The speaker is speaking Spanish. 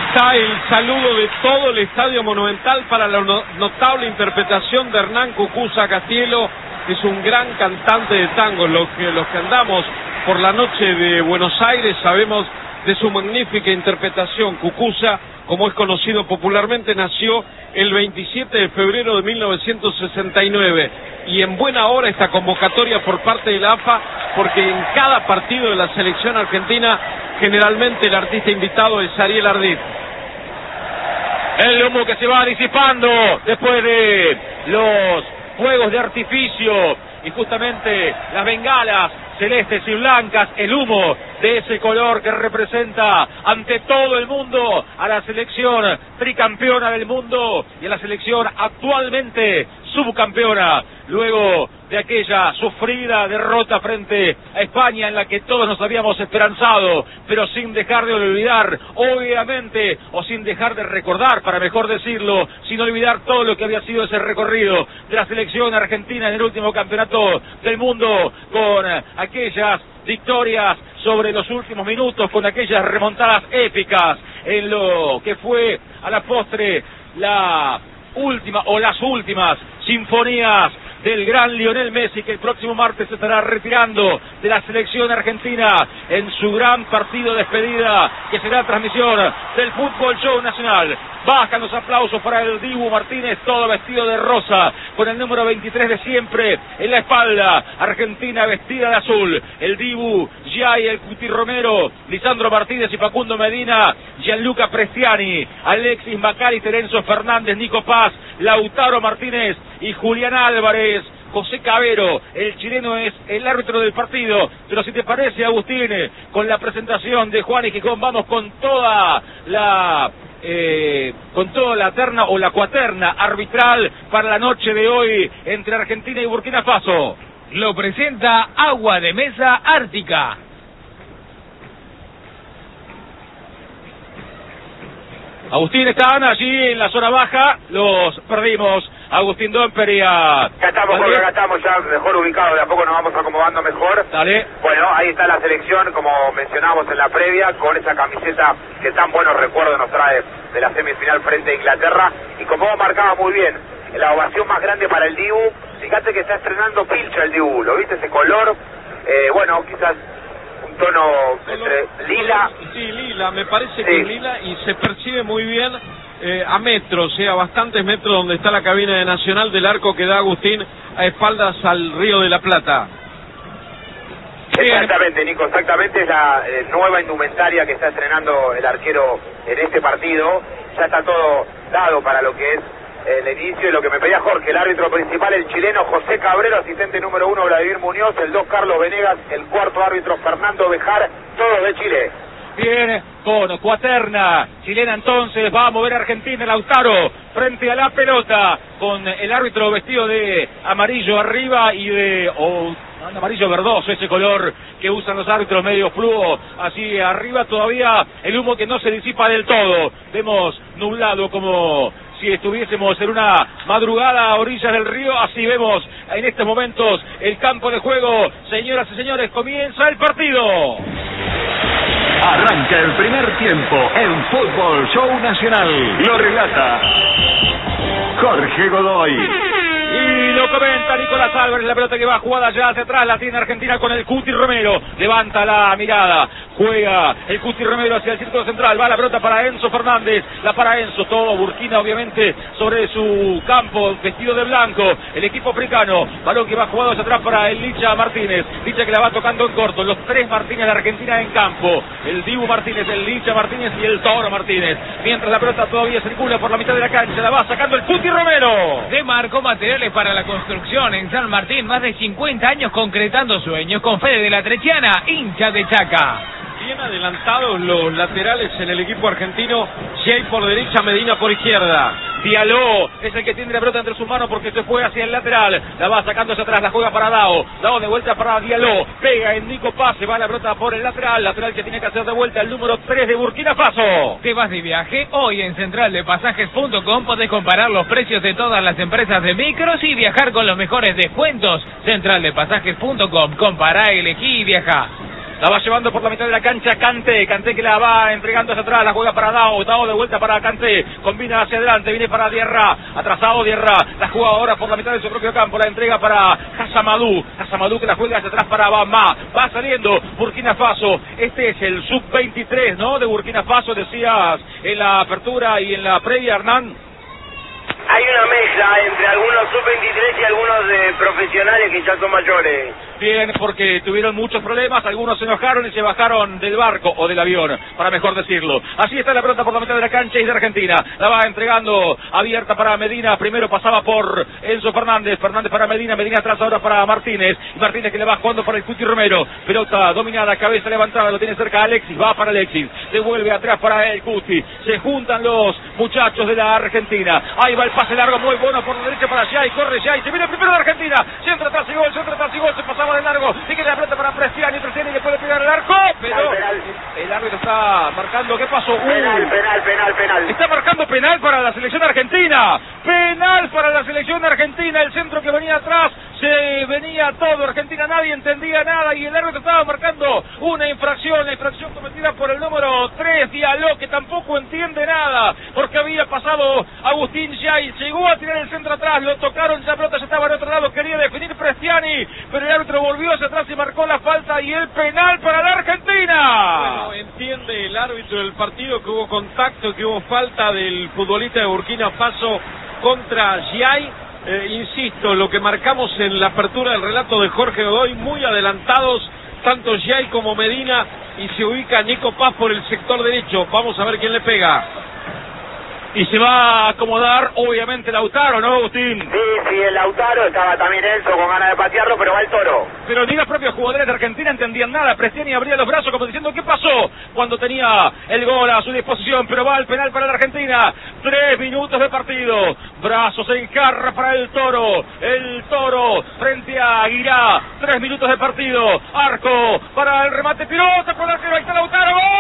está el saludo de todo el Estadio Monumental para la notable interpretación de Hernán Cucuza Castielo, que es un gran cantante de tango. Los que andamos por la noche de Buenos Aires sabemos de su magnífica interpretación. Cucuza, como es conocido popularmente, nació el 27 de febrero de 1969 y en buena hora esta convocatoria por parte de la AFA, porque en cada partido de la selección argentina generalmente el artista invitado es Ariel Ardit. El humo que se va disipando después de los fuegos de artificio y justamente las bengalas celestes y blancas, el humo de ese color que representa ante todo el mundo a la selección tricampeona del mundo y a la selección actualmente subcampeona, luego de aquella sufrida derrota frente a España en la que todos nos habíamos esperanzado, pero sin dejar de olvidar, obviamente, o sin dejar de recordar, para mejor decirlo, sin olvidar todo lo que había sido ese recorrido de la selección argentina en el último campeonato del mundo, con aquellas victorias sobre los últimos minutos, con aquellas remontadas épicas en lo que fue a la postre la última o las últimas sinfonías del gran Lionel Messi, que el próximo martes se estará retirando de la selección argentina en su gran partido de despedida, que será transmisión del Fútbol Show Nacional. Bajan los aplausos para el Dibu Martínez, todo vestido de rosa, con el número 23 de siempre en la espalda. Argentina vestida de azul. El Dibu, Jay, el Cuti Romero, Lisandro Martínez y Facundo Medina, Gianluca Prestiani, Alexis Macari, Terenzo Fernández, Nico Paz, Lautaro Martínez y Julián Álvarez. José Cabero, el chileno, es el árbitro del partido. Pero si te parece, Agustín, con la presentación de Juan y Gijón, vamos con toda la terna o la cuaterna arbitral para la noche de hoy entre Argentina y Burkina Faso. Lo presenta Agua de Mesa Ártica. Agustín, están allí en la zona baja, los perdimos. Agustín Domper y a... Ya estamos, Jorge, acá estamos ya mejor ubicados, de a poco nos vamos acomodando mejor. Dale. Bueno, ahí está la selección, como mencionamos en la previa, con esa camiseta que tan buenos recuerdos nos trae de la semifinal frente a Inglaterra. Y como vos marcaba muy bien, la ovación más grande para el Dibu. Fíjate que está estrenando pilcha el Dibu, ¿lo viste ese color? Bueno, quizás un tono entre lila. Sí, lila, me parece que es lila y se percibe muy bien a metros, a bastantes metros donde está la cabina de Nacional, del arco que da Agustín a espaldas al Río de la Plata. Exactamente, Nico, exactamente, es la nueva indumentaria que está estrenando el arquero en este partido. Ya está todo dado para lo que es el inicio, y lo que me pedía Jorge, el árbitro principal, el chileno José Cabrero, asistente número 1 Vladimir Muñoz, el 2 Carlos Venegas, el cuarto árbitro Fernando Bejar, todos de Chile. Bien, con cuaterna chilena entonces, va a mover Argentina, Lautaro, frente a la pelota, con el árbitro vestido de amarillo arriba y de amarillo verdoso, ese color que usan los árbitros medio fluo, así arriba todavía el humo que no se disipa del todo, vemos nublado como si estuviésemos en una madrugada a orillas del río, así vemos en estos momentos el campo de juego. Señoras y señores, comienza el partido. Arranca el primer tiempo en Fútbol Show Nacional. Lo relata Jorge Godoy. Y lo comenta Nicolás Álvarez, la pelota que va jugada allá hacia atrás, la tiene Argentina con el Cuti Romero, levanta la mirada, juega el Cuti Romero hacia el círculo central, va la pelota para Enzo Fernández, la para Enzo, todo Burkina obviamente sobre su campo, vestido de blanco, el equipo africano, balón que va jugado hacia atrás para el Licha Martínez, Licha que la va tocando en corto, los tres Martínez de Argentina en campo, el Dibu Martínez, el Licha Martínez y el Toro Martínez, mientras la pelota todavía circula por la mitad de la cancha, la va sacando el Cuti Romero. De Marco Materiales para la construcción en San Martín, más de 50 años concretando sueños, con Fede de la Trechiana, hincha de Chaca. Bien adelantados los laterales en el equipo argentino, Jay por derecha, Medina por izquierda. Diallo es el que tiene la pelota entre sus manos porque se fue hacia el lateral, la va sacando hacia atrás, la juega para Dao de vuelta para Diallo, pega en Nico Paz, se va la pelota por el lateral que tiene que hacer de vuelta el número 3 de Burkina Faso. ¿Te vas de viaje? Hoy en centraldepasajes.com podés comparar los precios de todas las empresas de micros y viajar con los mejores descuentos. Centraldepasajes.com, compará, elegí y viajá. La va llevando por la mitad de la cancha Kanté que la va entregando hacia atrás, la juega para Dao de vuelta para Kanté, combina hacia adelante, viene para Diarra, atrasado Diarra, la juega ahora por la mitad de su propio campo, la entrega para Hassamadou que la juega hacia atrás para Bamba, va saliendo Burkina Faso. Este es el sub-23, ¿no? De Burkina Faso, decías en la apertura y en la previa, Hernán. Hay una mezcla entre algunos sub-23 y algunos profesionales que ya son mayores. Bien, porque tuvieron muchos problemas, algunos se enojaron y se bajaron del barco o del avión, para mejor decirlo. Así está la pelota por la mitad de la cancha y de Argentina. La va entregando abierta para Medina, primero pasaba por Enzo Fernández para Medina atrás ahora para Martínez, y Martínez que le va jugando para el Cuti Romero. Pelota dominada, cabeza levantada, lo tiene cerca Alexis, va para Alexis, devuelve atrás para el Cuti. Se juntan los muchachos de la Argentina. Ahí va el pase largo, muy bueno por la derecha para Giai, corre Giai, se viene primero de Argentina, centro atrás y gol, se pasaba de largo, sigue la pelota para Prestiani le puede pegar el arco, pero el árbitro está marcando, ¿qué pasó? Penal. Está marcando penal para la selección argentina, el centro que venía atrás, se venía todo, Argentina nadie entendía nada y el árbitro estaba marcando una infracción, la infracción cometida por el número 3, Diallo, que tampoco entiende nada, porque había pasado Agustín Giai, llegó a tirar el centro atrás, lo tocaron, la pelota ya estaba en otro lado, quería definir Prestiani, pero el árbitro volvió hacia atrás y marcó la falta y el penal para la Argentina. Bueno, entiende el árbitro del partido que hubo contacto, que hubo falta del futbolista de Burkina Faso contra Giai. Insisto, lo que marcamos en la apertura del relato de Jorge Godoy, muy adelantados tanto Giai como Medina, y se ubica Nico Paz por el sector derecho. Vamos a ver quién le pega. Y se va a acomodar, obviamente, Lautaro, ¿no, Agustín? Sí, el Lautaro, estaba también Enzo con ganas de patearlo, pero va el Toro. Pero ni los propios jugadores de Argentina entendían nada. Prestiani abría los brazos como diciendo, ¿qué pasó? Cuando tenía el gol a su disposición, pero va el penal para la Argentina. 3 minutos de partido. Brazos en jarra para el Toro frente a Aguirá. 3 minutos de partido. Arco para el remate, pilota por la que va a estar Lautaro. ¡Gol!